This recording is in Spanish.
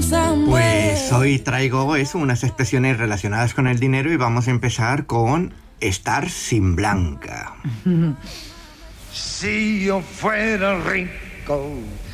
Pues hoy traigo unas expresiones relacionadas con el dinero y vamos a empezar con estar sin blanca. Si yo fuera rico,